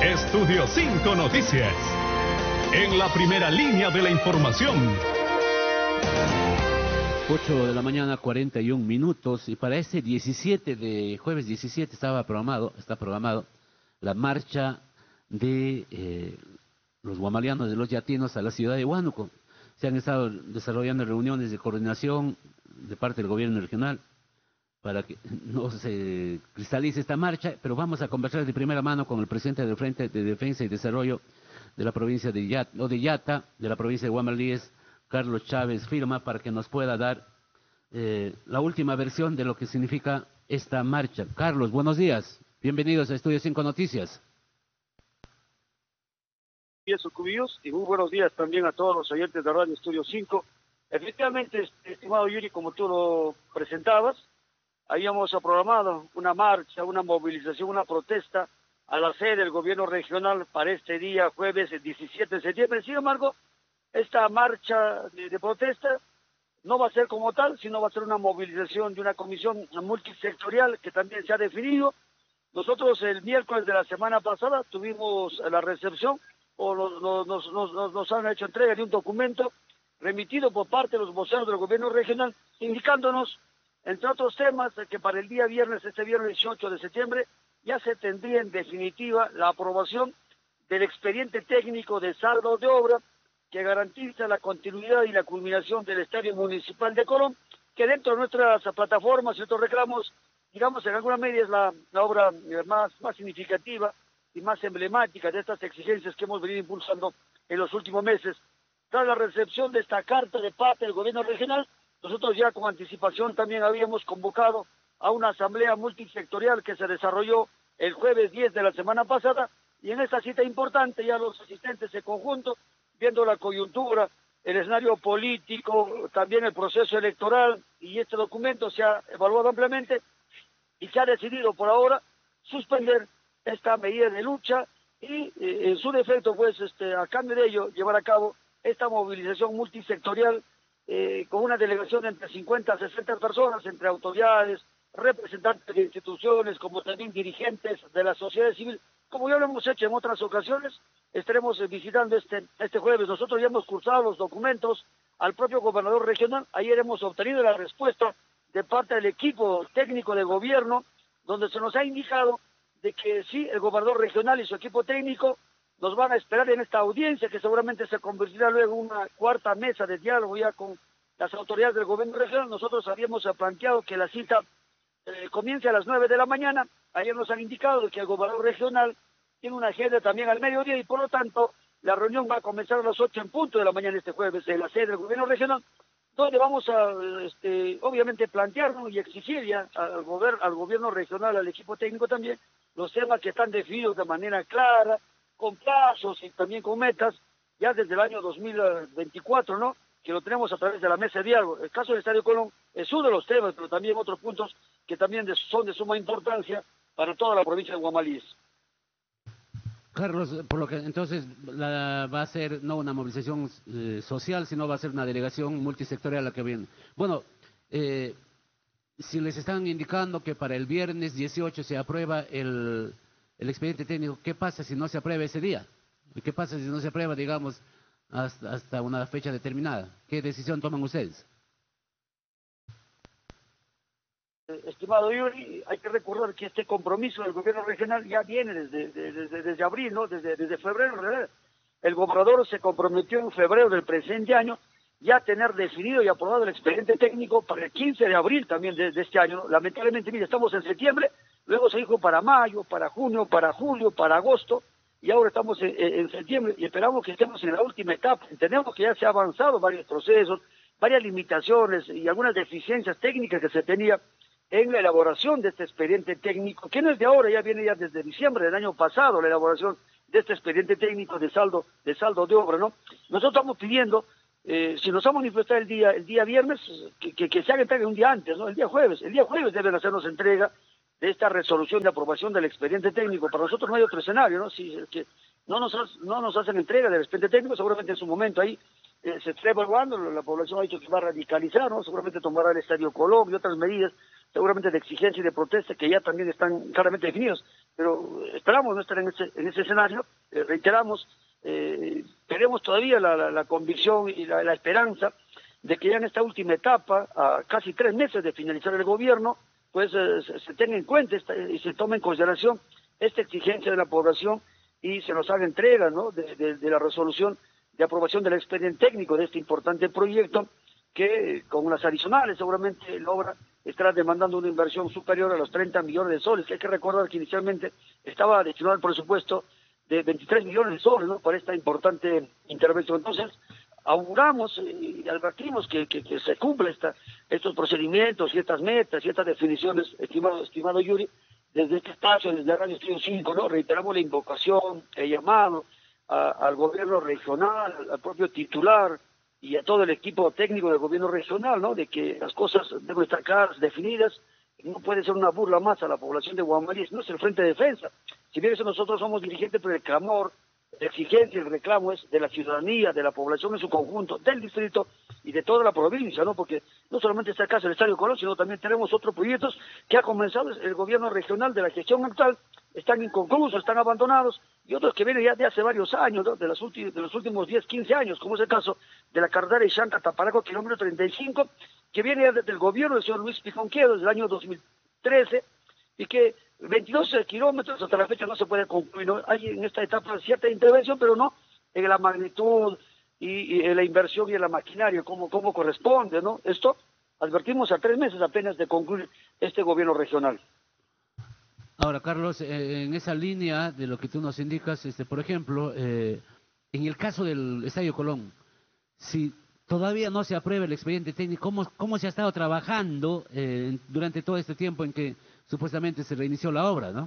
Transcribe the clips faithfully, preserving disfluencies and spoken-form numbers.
Estudio cinco Noticias. En la primera línea de la información. ocho de la mañana, cuarenta y un minutos, y para este diecisiete de jueves diecisiete estaba programado, está programado la marcha de eh, los guamalianos de los yatinos a la ciudad de Huánuco. Se han estado desarrollando reuniones de coordinación de parte del gobierno regional para que no se cristalice esta marcha, pero vamos a conversar de primera mano con el presidente del Frente de Defensa y Desarrollo de la provincia de Yata, o de Yata, de la provincia de Guamalíes, Carlos Chávez Firma, para que nos pueda dar eh, la última versión de lo que significa esta marcha. Carlos, buenos días. Bienvenidos a Estudio cinco Noticias. Días Sucubillos, y muy buenos días también a todos los oyentes de Radio Estudio cinco. Efectivamente, estimado Yuri, como tú lo presentabas, habíamos programado una marcha, una movilización, una protesta a la sede del gobierno regional para este día, jueves diecisiete de septiembre. Sin embargo, esta marcha de, de protesta no va a ser como tal, sino va a ser una movilización de una comisión multisectorial que también se ha definido. Nosotros el miércoles de la semana pasada tuvimos la recepción, o nos, nos, nos, nos, nos han hecho entrega de un documento remitido por parte de los voceros del gobierno regional, indicándonos, entre otros temas, que para el día viernes, este viernes dieciocho de septiembre, ya se tendría en definitiva la aprobación del expediente técnico de saldo de obra que garantiza la continuidad y la culminación del Estadio Municipal de Colón, que dentro de nuestras plataformas y otros reclamos, digamos, en alguna medida es la, la obra más, más significativa y más emblemática de estas exigencias que hemos venido impulsando en los últimos meses. Tras la recepción de esta carta de parte del gobierno regional, nosotros ya con anticipación también habíamos convocado a una asamblea multisectorial que se desarrolló el jueves diez de la semana pasada, y en esta cita importante ya los asistentes en conjunto, viendo la coyuntura, el escenario político, también el proceso electoral, y este documento se ha evaluado ampliamente y se ha decidido por ahora suspender esta medida de lucha y eh, en su defecto, pues, este, a cambio de ello, llevar a cabo esta movilización multisectorial eh, con una delegación de entre cincuenta a sesenta personas, entre autoridades, representantes de instituciones, como también dirigentes de la sociedad civil. Como ya lo hemos hecho en otras ocasiones, estaremos visitando este, este jueves. Nosotros ya hemos cursado los documentos al propio gobernador regional. Ayer hemos obtenido la respuesta de parte del equipo técnico de gobierno, donde se nos ha indicado de que sí, el gobernador regional y su equipo técnico nos van a esperar en esta audiencia, que seguramente se convertirá luego en una cuarta mesa de diálogo ya con las autoridades del gobierno regional. Nosotros habíamos planteado que la cita eh, comience a las nueve de la mañana. Ayer nos han indicado que el gobernador regional tiene una agenda también al mediodía y por lo tanto la reunión va a comenzar a las ocho en punto de la mañana este jueves en la sede del gobierno regional, donde vamos a, este, obviamente, plantearnos y exigir ya al, gober al gobierno regional, al equipo técnico también, los temas que están definidos de manera clara, con plazos y también con metas, ya desde el año dos mil veinticuatro, ¿no?, que lo tenemos a través de la mesa de diálogo. El caso del Estadio Colón es uno de los temas, pero también otros puntos que también de, son de suma importancia para toda la provincia de Guamalíes. Carlos, por lo que entonces la, va a ser no una movilización eh, social, sino va a ser una delegación multisectorial la que viene. Bueno, eh, si les están indicando que para el viernes dieciocho se aprueba el, el expediente técnico, ¿qué pasa si no se aprueba ese día? ¿Qué pasa si no se aprueba, digamos, hasta, hasta una fecha determinada? ¿Qué decisión toman ustedes? Estimado Yuri, hay que recordar que este compromiso del gobierno regional ya viene desde, desde, desde abril, ¿no? Desde, desde febrero. ¿verdad? El gobernador se comprometió en febrero del presente año ya a tener definido y aprobado el expediente técnico para el quince de abril también de, de este año. ¿no? Lamentablemente, mire, estamos en septiembre, luego se dijo para mayo, para junio, para julio, para agosto, y ahora estamos en, en septiembre y esperamos que estemos en la última etapa. Entendemos que ya se ha avanzado varios procesos, varias limitaciones y algunas deficiencias técnicas que se tenía en la elaboración de este expediente técnico, que no es de ahora, ya viene ya desde diciembre del año pasado la elaboración de este expediente técnico de saldo de saldo de obra, ¿no? Nosotros estamos pidiendo, eh, si nos vamos a manifestar el día el día viernes, que, que, que se haga entrega un día antes, ¿no? El día jueves, el día jueves deben hacernos entrega de esta resolución de aprobación del expediente técnico. Para nosotros no hay otro escenario, ¿no? Si es que no nos, no nos hacen entrega del expediente técnico, seguramente en su momento ahí eh, se está evaluando, la población ha dicho que va a radicalizar, ¿no? Seguramente tomará el Estadio Colón y otras medidas, seguramente de exigencia y de protesta, que ya también están claramente definidos. pero esperamos no estar en ese, en ese escenario, eh, reiteramos, eh, tenemos todavía la, la, la convicción y la, la esperanza de que ya en esta última etapa, a casi tres meses de finalizar el gobierno, pues eh, se, se tenga en cuenta esta, y se tome en consideración esta exigencia de la población y se nos haga entrega, ¿no?, de, de, de la resolución de aprobación del expediente técnico de este importante proyecto, que con las adicionales seguramente logra estará demandando una inversión superior a los treinta millones de soles, que hay que recordar que inicialmente estaba destinado al presupuesto de veintitrés millones de soles, ¿no?, para esta importante intervención. Entonces, auguramos y advertimos que, que, que se cumplan esta, estos procedimientos y estas metas y estas definiciones, estimado, estimado Yuri, desde este espacio, desde Radio Estudio cinco, ¿no? Reiteramos la invocación, el llamado a, al gobierno regional, al propio titular y a todo el equipo técnico del gobierno regional, ¿no?, de que las cosas deben estar claras, definidas. No puede ser una burla más a la población de Guamalí, no es el Frente de Defensa. Si bien eso nosotros somos dirigentes, pero el clamor, la exigencia, el reclamo es de la ciudadanía, de la población en su conjunto, del distrito y de toda la provincia, ¿no? Porque no solamente está acá el Estadio Colón, sino también tenemos otros proyectos que ha comenzado el gobierno regional de la gestión actual, están inconclusos, están abandonados, y otros que vienen ya de hace varios años, ¿no?, de, las últimos, de los últimos diez, quince años, como es el caso de la carretera Ixanca-Taparaco, kilómetro treinta y cinco, que viene ya desde el gobierno del señor Luis Pijonquero desde el año dos mil trece, y que veintidós kilómetros hasta la fecha no se puede concluir, ¿no? Hay en esta etapa cierta intervención, pero no en la magnitud y, y en la inversión y en la maquinaria, como, como corresponde, ¿no? Esto advertimos a tres meses apenas de concluir este gobierno regional. Ahora, Carlos, eh, en esa línea de lo que tú nos indicas, este, por ejemplo, eh, en el caso del Estadio Colón, si todavía no se aprueba el expediente técnico, ¿cómo, cómo se ha estado trabajando eh, durante todo este tiempo en que supuestamente se reinició la obra, ¿no?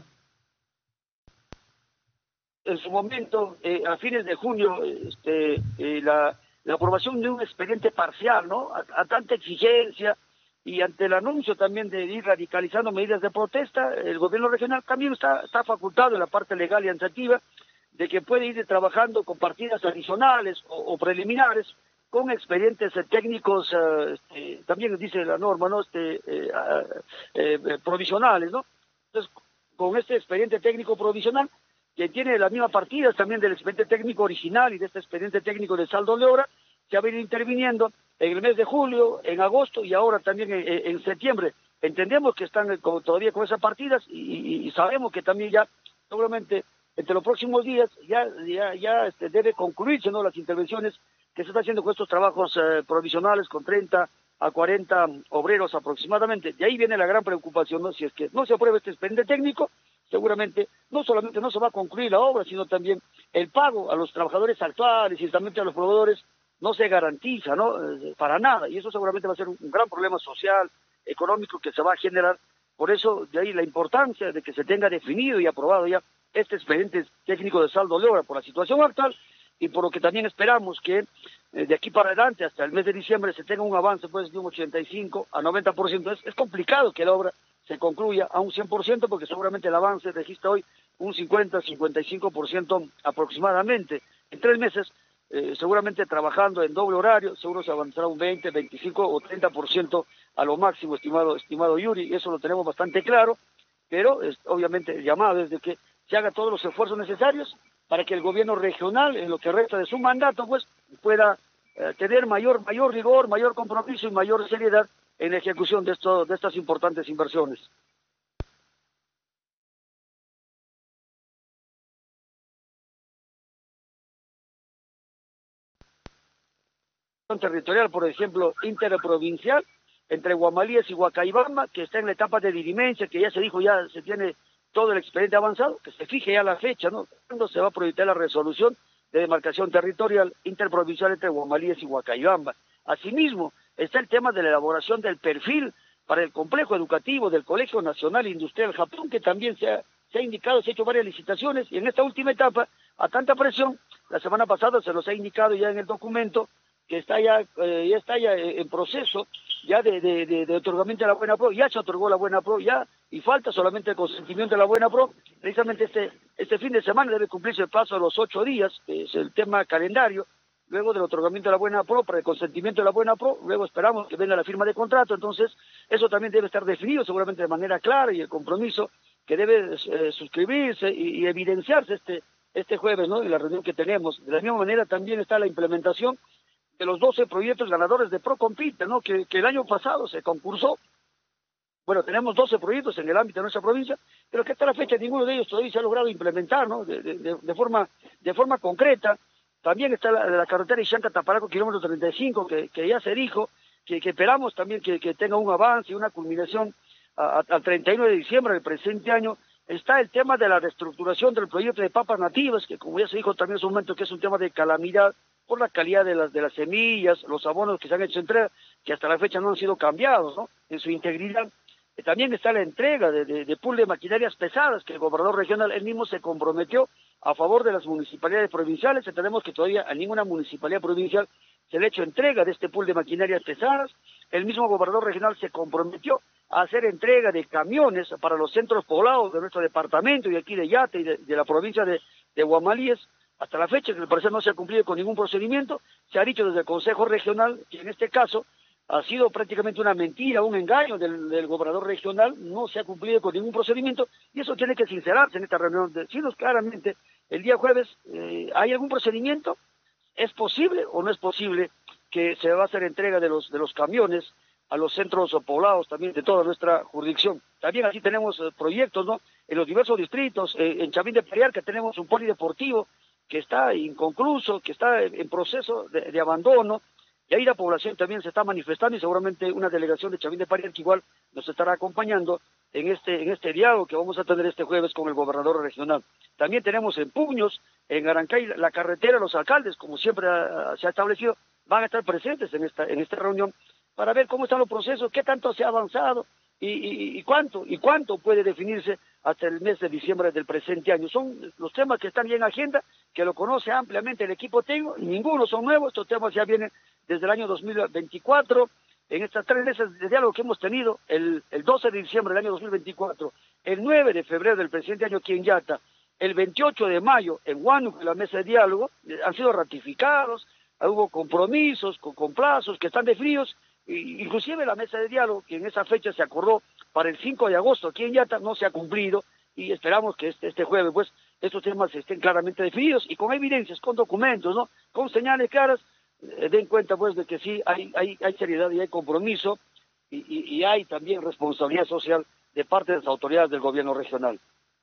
En su momento, eh, a fines de junio, este, eh, la, la aprobación de un expediente parcial, ¿no?, a, a tanta exigencia, y ante el anuncio también de ir radicalizando medidas de protesta, el gobierno regional también está, está facultado en la parte legal y administrativa de que puede ir trabajando con partidas adicionales o, o preliminares, con expedientes eh, técnicos, eh, este, también dice la norma, ¿no?, este, eh, eh, eh, provisionales, ¿no? Entonces, con este expediente técnico provisional, que tiene las mismas partidas también del expediente técnico original y de este expediente técnico de saldo de obra, se ha venido interviniendo en el mes de julio, en agosto y ahora también en, en septiembre. Entendemos que están con, todavía con esas partidas y, y, y sabemos que también ya seguramente entre los próximos días ya, ya, ya este, debe concluirse, ¿no?, las intervenciones que se están haciendo con estos trabajos eh, provisionales con treinta a cuarenta obreros aproximadamente. De ahí viene la gran preocupación, ¿no? Si es que no se aprueba este expediente técnico, seguramente no solamente no se va a concluir la obra, sino también el pago a los trabajadores actuales y también a los proveedores no se garantiza, ¿no?, eh, para nada, y eso seguramente va a ser un, un gran problema social, económico que se va a generar. Por eso, de ahí la importancia de que se tenga definido y aprobado ya este expediente técnico de saldo de obra por la situación actual, y por lo que también esperamos que eh, de aquí para adelante, hasta el mes de diciembre, se tenga un avance pues de un ochenta y cinco a noventa por ciento. Es, es complicado que la obra se concluya a un cien por ciento, porque seguramente el avance registra hoy un cincuenta a cincuenta y cinco por ciento aproximadamente. En tres meses, eh, seguramente trabajando en doble horario, seguro se avanzará un veinte, veinticinco o treinta por ciento a lo máximo, estimado, estimado Yuri, y eso lo tenemos bastante claro, pero es, obviamente el llamado es de que se haga todos los esfuerzos necesarios para que el gobierno regional, en lo que resta de su mandato, pues pueda eh, tener mayor mayor rigor, mayor compromiso y mayor seriedad en la ejecución de, esto, de estas importantes inversiones. Territorial, por ejemplo, interprovincial, entre Guamalíes y Huacaibamba, que está en la etapa de dirimencia, que ya se dijo, ya se tiene todo el expediente avanzado, que se fije ya la fecha, ¿no?, cuándo se va a proyectar la resolución de demarcación territorial interprovincial entre Guamalíes y Huacaibamba. Asimismo, está el tema de la elaboración del perfil para el complejo educativo del Colegio Nacional Industrial Japón, que también se ha, se ha indicado, se ha hecho varias licitaciones, y en esta última etapa, a tanta presión, la semana pasada se los ha indicado ya en el documento, que está ya, eh, ya está ya en proceso ya de, de, de, de otorgamiento de la buena pro, ya se otorgó la buena pro, ya, y falta solamente el consentimiento de la buena pro. Precisamente este, este fin de semana debe cumplirse el plazo de los ocho días, que es el tema calendario, luego del otorgamiento de la buena pro, para el consentimiento de la buena pro, luego esperamos que venga la firma de contrato. Entonces eso también debe estar definido seguramente de manera clara, y el compromiso que debe eh, suscribirse y, y evidenciarse este, este jueves, ¿no?, en la reunión que tenemos. De la misma manera también está la implementación de los doce proyectos ganadores de Procompite, ¿no?, que, que el año pasado se concursó. Bueno, tenemos doce proyectos en el ámbito de nuestra provincia, pero que hasta la fecha ninguno de ellos todavía se ha logrado implementar, ¿no?, de, de, de, forma, de forma concreta. También está la, la carretera Ixanca-Taparaco, kilómetro treinta y cinco, que, que ya se dijo, que, que esperamos también que, que tenga un avance y una culminación al treinta y uno de diciembre del presente año. Está el tema de la reestructuración del proyecto de papas nativas, que como ya se dijo también en su momento, que es un tema de calamidad por la calidad de las, de las semillas, los abonos que se han hecho entrega, que hasta la fecha no han sido cambiados, ¿no?, en su integridad. También está la entrega de, de, de pool de maquinarias pesadas, que el gobernador regional él mismo se comprometió a favor de las municipalidades provinciales. Entendemos que todavía a ninguna municipalidad provincial se le ha hecho entrega de este pool de maquinarias pesadas. El mismo gobernador regional se comprometió a hacer entrega de camiones para los centros poblados de nuestro departamento y aquí de Yate y de, de la provincia de, de Guamalíes. Hasta la fecha, que al parecer no se ha cumplido con ningún procedimiento. Se ha dicho desde el Consejo Regional que en este caso ha sido prácticamente una mentira, un engaño del, del gobernador regional, no se ha cumplido con ningún procedimiento, y eso tiene que sincerarse en esta reunión, decirnos claramente, el día jueves, eh, ¿hay algún procedimiento? ¿Es posible o no es posible que se va a hacer entrega de los, de los camiones a los centros poblados también de toda nuestra jurisdicción? También aquí tenemos eh, proyectos, ¿no?, en los diversos distritos, eh, en Chavín de Pariarca tenemos un polideportivo que está inconcluso, que está en proceso de, de abandono. Y ahí la población también se está manifestando y seguramente una delegación de Chavín de Pariarca igual nos estará acompañando en este, en este diálogo que vamos a tener este jueves con el gobernador regional. También tenemos en Puños, en Arancay, la carretera, los alcaldes, como siempre uh, se ha establecido, van a estar presentes en esta, en esta reunión para ver cómo están los procesos, qué tanto se ha avanzado y, y, y cuánto, y cuánto puede definirse hasta el mes de diciembre del presente año. Son los temas que están ya en agenda, que lo conoce ampliamente el equipo técnico, y ninguno son nuevos, estos temas ya vienen desde el año dos mil veinticuatro, en estas tres meses de diálogo que hemos tenido, el, el doce de diciembre del año dos mil veinticuatro, el nueve de febrero del presente año aquí en Yata, el veintiocho de mayo en Huánuco, en la mesa de diálogo, eh, han sido ratificados, hubo compromisos con, con plazos que están definidos, y, inclusive la mesa de diálogo, que en esa fecha se acordó para el cinco de agosto aquí en Yata, no se ha cumplido, y esperamos que este, este jueves, pues, estos temas estén claramente definidos, y con evidencias, con documentos, ¿no?, con señales claras, eh, den cuenta, pues, de que sí hay, hay, hay seriedad y hay compromiso, y, y, y hay también responsabilidad social de parte de las autoridades del gobierno regional.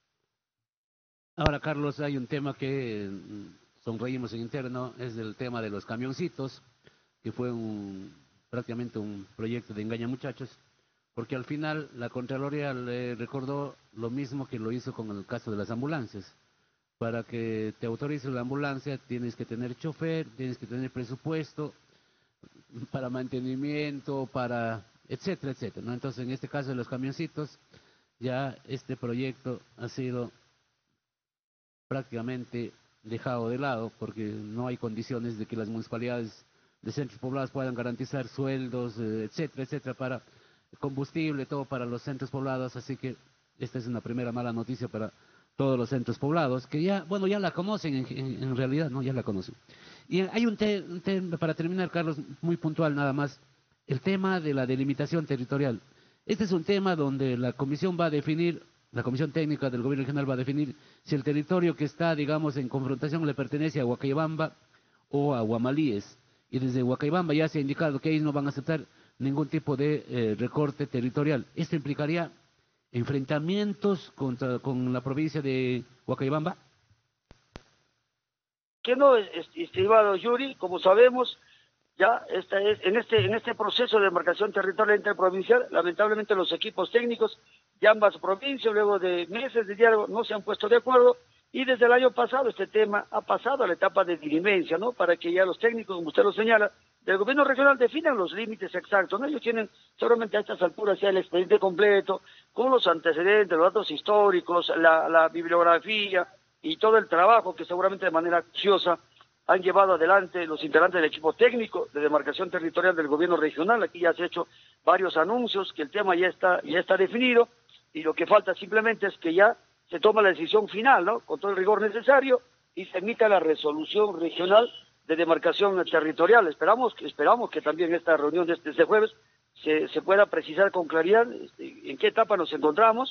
Ahora, Carlos, hay un tema que sonreímos en interno, es el tema de los camioncitos, que fue un, prácticamente un proyecto de engaña muchachos, porque al final la Contraloría le recordó lo mismo que lo hizo con el caso de las ambulancias. Para que te autorice la ambulancia tienes que tener chofer, tienes que tener presupuesto para mantenimiento, para etcétera, etcétera, ¿no? Entonces, en este caso de los camioncitos, ya este proyecto ha sido prácticamente dejado de lado porque no hay condiciones de que las municipalidades de centros poblados puedan garantizar sueldos, etcétera, etcétera, para combustible, todo para los centros poblados, así que esta es una primera mala noticia para todos los centros poblados, que ya, bueno, ya la conocen en, en, en realidad, ¿no? Ya la conocen. Y hay un tema, te, para terminar, Carlos, muy puntual nada más, el tema de la delimitación territorial. Este es un tema donde la comisión va a definir, la comisión técnica del gobierno regional va a definir si el territorio que está, digamos, en confrontación le pertenece a Huacaybamba o a Guamalíes. Y desde Huacaybamba ya se ha indicado que ellos no van a aceptar ningún tipo de eh, recorte territorial. Esto implicaría enfrentamientos contra, con la provincia de Huacaybamba. Que no, estimado Yuri, como sabemos, ya esta es, en este en este proceso de demarcación territorial interprovincial, lamentablemente los equipos técnicos de ambas provincias, luego de meses de diálogo, no se han puesto de acuerdo, y desde el año pasado este tema ha pasado a la etapa de diligencia, ¿no?, para que ya los técnicos, como usted lo señala, del gobierno regional definan los límites exactos, ¿no? Ellos tienen seguramente a estas alturas ya el expediente completo, con los antecedentes, los datos históricos, la, la bibliografía y todo el trabajo que seguramente de manera acuciosa han llevado adelante los integrantes del equipo técnico de demarcación territorial del gobierno regional. Aquí ya se han hecho varios anuncios que el tema ya está, ya está definido, y lo que falta simplemente es que ya se toma la decisión final, ¿no?, con todo el rigor necesario, y se emita la resolución regional de demarcación territorial. Esperamos que esperamos que también esta reunión de este, este jueves se, se pueda precisar con claridad este, en qué etapa nos encontramos,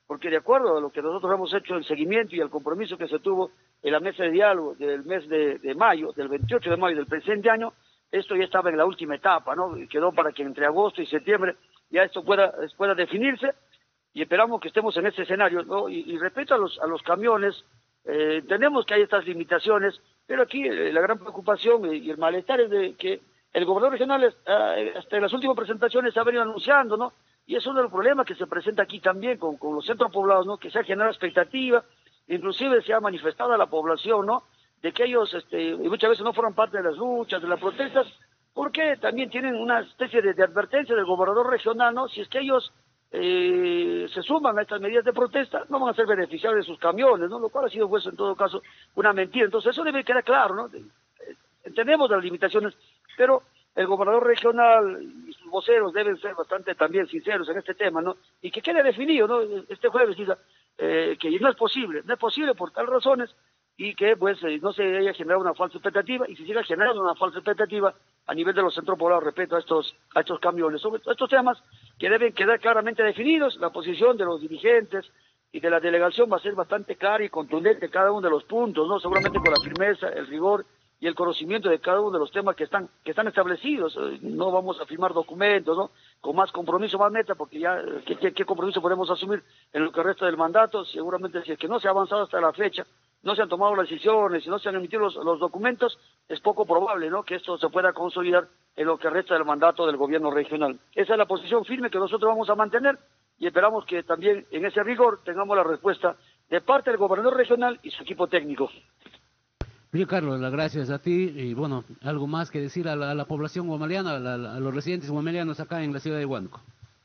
porque de acuerdo a lo que nosotros hemos hecho, el seguimiento y el compromiso que se tuvo en la mesa de diálogo del mes de, de mayo, del veintiocho de mayo del presente año, esto ya estaba en la última etapa, ¿no? Y quedó para que entre agosto y septiembre ya esto pueda, pueda definirse, y esperamos que estemos en ese escenario, ¿no? Y, y respecto a los, a los camiones, eh, entendemos que hay estas limitaciones, pero aquí eh, la gran preocupación y el malestar es de que el gobernador regional, eh, hasta en las últimas presentaciones, ha venido anunciando, ¿no? Y es uno de los problemas que se presenta aquí también con, con los centros poblados, ¿no? Que se ha generado expectativa, inclusive se ha manifestado a la población, ¿no? De que ellos este, muchas veces no forman parte de las luchas, de las protestas, porque también tienen una especie de, de advertencia del gobernador regional, ¿no? Si es que ellos eh, se suman a estas medidas de protesta, no van a ser beneficiarios de sus camiones, ¿no? Lo cual ha sido, pues, en todo caso, una mentira. Entonces, eso debe quedar claro, ¿no? Entendemos las limitaciones, pero el gobernador regional y sus voceros deben ser bastante también sinceros en este tema, ¿no? Y que quede definido, ¿no? Este jueves diga eh, que no es posible, no es posible por tal razones, y que pues eh, no se haya generado una falsa expectativa, y si siga generando una falsa expectativa a nivel de los centros poblados respecto a estos, a estos camiones. Sobre estos temas que deben quedar claramente definidos, la posición de los dirigentes y de la delegación va a ser bastante clara y contundente en cada uno de los puntos, ¿no? Seguramente con la firmeza, el rigor y el conocimiento de cada uno de los temas que están que están establecidos. No vamos a firmar documentos, ¿no? Con más compromiso, más meta, porque ya, ¿qué, qué, qué compromiso podemos asumir en lo que resta del mandato? Seguramente, si es que no se ha avanzado hasta la fecha, no se han tomado las decisiones, si no se han emitido los, los documentos, es poco probable, ¿no? Que esto se pueda consolidar en lo que resta del mandato del gobierno regional. Esa es la posición firme que nosotros vamos a mantener, y esperamos que también en ese rigor tengamos la respuesta de parte del gobernador regional y su equipo técnico. Bien, Carlos, las gracias a ti, y bueno, algo más que decir a la, a la población guamaliana, a, la, a los residentes guamalianos acá en la ciudad de Huánuco.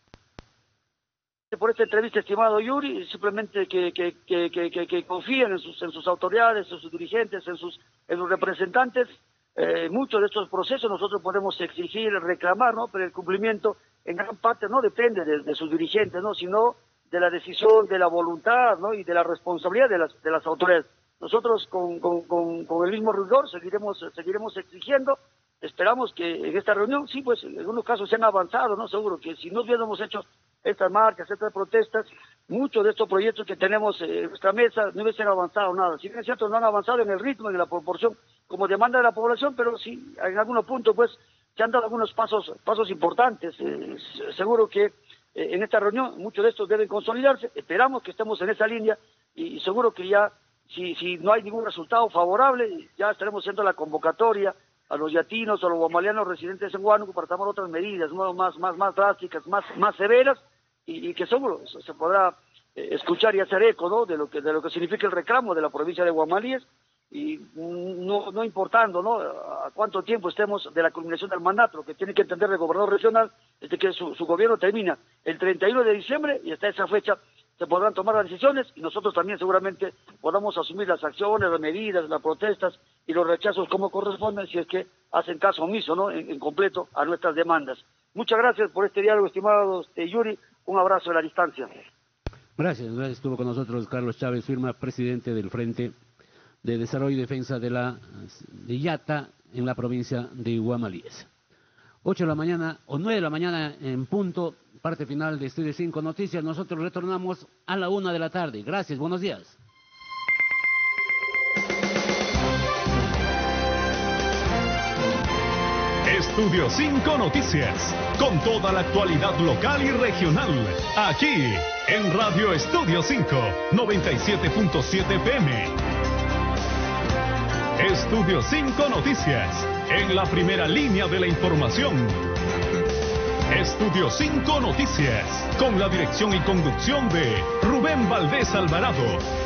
Por esta entrevista, estimado Yuri, simplemente que, que, que, que, que, que confíen en sus, en sus autoridades, en sus dirigentes, en sus, en sus representantes. Eh, muchos de estos procesos nosotros podemos exigir, reclamar, ¿no? Pero el cumplimiento en gran parte no depende de, de sus dirigentes, ¿no? Sino de la decisión, de la voluntad, ¿no? Y de la responsabilidad de las, de las autoridades. Nosotros con, con, con, con el mismo rigor seguiremos, seguiremos exigiendo. Esperamos que en esta reunión, sí, pues en algunos casos se han avanzado, ¿no? Seguro que si no hubiéramos hecho estas marchas, estas protestas, muchos de estos proyectos que tenemos en nuestra mesa no hubiesen avanzado nada. Si bien es cierto, no han avanzado en el ritmo y en la proporción como demanda de la población, pero sí, en algunos puntos, pues, se han dado algunos pasos, pasos importantes. Eh, seguro que eh, en esta reunión muchos de estos deben consolidarse. Esperamos que estemos en esa línea, y, y seguro que ya, si, si no hay ningún resultado favorable, ya estaremos haciendo la convocatoria a los yatinos, a los guamalianos residentes en Huánuco para tomar otras medidas, ¿no? más, más, más drásticas, más, más severas, y, y que seguro se podrá eh, escuchar y hacer eco, ¿no? de lo que de lo que significa el reclamo de la provincia de Guamalíes, y no, no importando, ¿no? a cuánto tiempo estemos de la culminación del mandato. Lo que tiene que entender el gobernador regional es de que su, su gobierno termina el treinta y uno de diciembre, y hasta esa fecha se podrán tomar las decisiones, y nosotros también seguramente podamos asumir las acciones, las medidas, las protestas y los rechazos como corresponden, si es que hacen caso omiso, ¿no? en, en completo a nuestras demandas. Muchas gracias por este diálogo, estimado este, Yuri. Un abrazo a la distancia. Gracias, gracias. Estuvo con nosotros Carlos Chávez Firma, presidente del Frente de Desarrollo y Defensa de la de Yata en la provincia de Guamalíes. ocho de la mañana o nueve de la mañana en punto, parte final de Estudio cinco Noticias. Nosotros retornamos a la una de la tarde. Gracias, buenos días. Estudio cinco Noticias, con toda la actualidad local y regional, aquí en Radio Estudio cinco, noventa y siete punto siete F M. Estudio cinco Noticias, en la primera línea de la información. Estudio cinco Noticias, con la dirección y conducción de Rubén Valdés Alvarado.